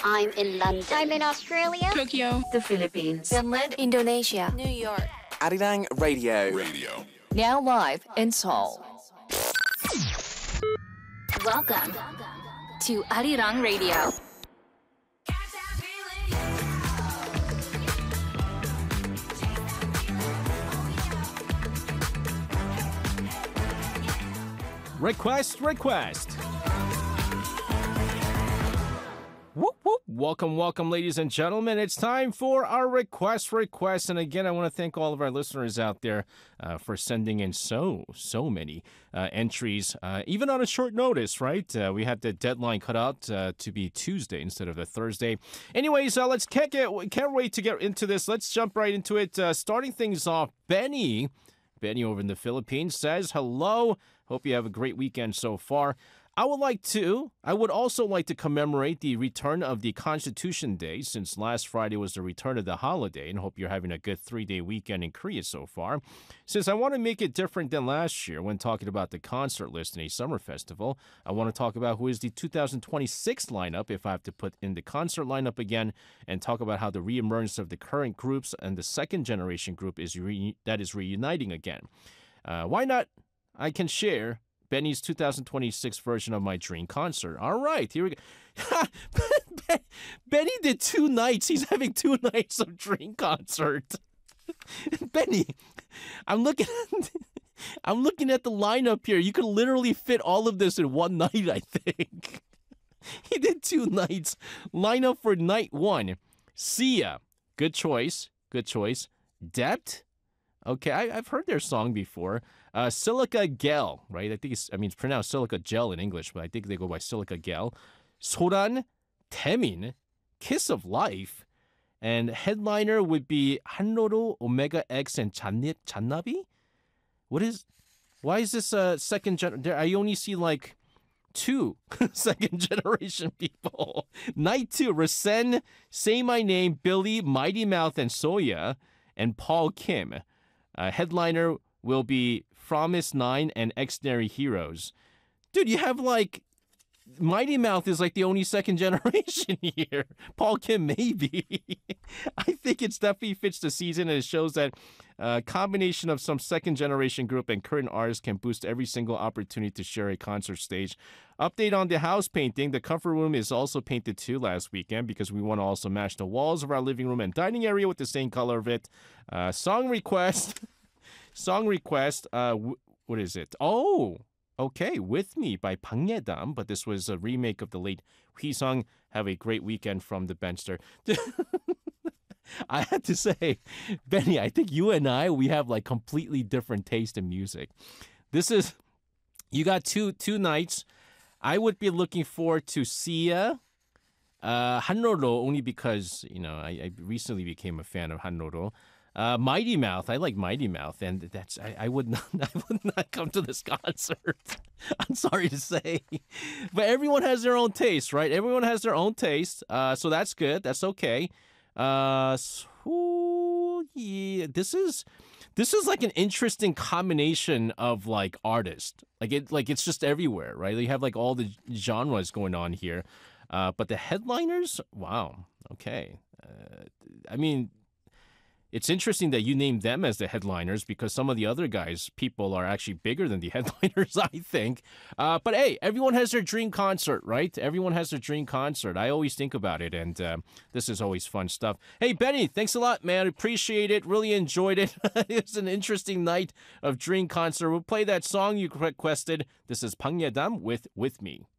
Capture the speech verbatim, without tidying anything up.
I'm in London. I'm in Australia. Tokyo. The Philippines. Finland. Indonesia. New York. Arirang Radio. Radio. Now live in Seoul. Welcome to Arirang Radio. Request, request. Whoop, whoop. Welcome, welcome, ladies and gentlemen. It's time for our request, request. And again, I want to thank all of our listeners out there uh, for sending in so, so many uh, entries, uh, even on a short notice, right? Uh, we had the deadline cut out uh, to be Tuesday instead of the Thursday. Anyways, uh, let's can't get can't wait to get into this. Let's jump right into it. Uh, starting things off, Benny. Benny over in the Philippines says, hello. Hope you have a great weekend so far. I would like to, I would also like to commemorate the return of the Constitution Day, since last Friday was the return of the holiday, and hope you're having a good three-day weekend in Korea so far. Since I want to make it different than last year when talking about the concert list in a summer festival, I want to talk about who is the two thousand twenty-six lineup, if I have to put in the concert lineup again, and talk about how the reemergence of the current groups and the second generation group is re- that is reuniting again. Uh, why not? I can share Benny's two thousand twenty-six version of my dream concert. All right, here we go. Benny did two nights. He's having two nights of dream concert. Benny, I'm looking at, I'm looking at the lineup here. You could literally fit all of this in one night, I think. He did two nights. Lineup for night one. Sia. Good choice. Good choice. Debt. Okay, I, I've heard their song before. Uh, Silica Gel, right? I think it's, I mean, it's pronounced Silica Gel in English, but I think they go by Silica Gel. Soran, Taemin, Kiss of Life, and headliner would be Hanroru, Omega X, and Jannip, Jannabi? What is, why is this a second gen? I only see like two second generation people. Night two, Rasen, Say My Name, Billy, Mighty Mouth, and Soya, and Paul Kim. Uh, headliner will be Promise Nine and Extraordinary Heroes. Dude, you have like Mighty Mouth is like the only second generation here. Paul Kim, maybe. I think it's definitely fits the season, and it shows that a combination of some second generation group and current artists can boost every single opportunity to share a concert stage. Update on the house painting. The comfort room is also painted too last weekend because we want to also match the walls of our living room and dining area with the same color of it. Uh, song request. Song request. Uh, w- what is it? Oh, okay. With Me by Bang Ye-dam, but this was a remake of the late Hui-sung. Have a great weekend from the Benchster. I had to say, Benny, I think you and I, we have like completely different taste in music. This is, you got two two nights. I would be looking forward to Sia, uh, Hanroru, only because, you know, I, I recently became a fan of Hanroru. Uh, Mighty Mouth, I like Mighty Mouth, and that's I, I would not I would not come to this concert. I'm sorry to say, but everyone has their own taste, right? Everyone has their own taste, uh, so that's good. That's okay. Uh, so, yeah, this is this is like an interesting combination of like artists. Like it, like it's just everywhere, right? You have like all the genres going on here, uh, but the headliners, wow, okay. Uh, I mean. It's interesting that you named them as the headliners because some of the other guys, people are actually bigger than the headliners, I think. Uh, but hey, everyone has their dream concert, right? Everyone has their dream concert. I always think about it, and uh, this is always fun stuff. Hey, Benny, thanks a lot, man. Appreciate it. Really enjoyed it. It's an interesting night of dream concert. We'll play that song you requested. This is Bang Ye-dam with With Me.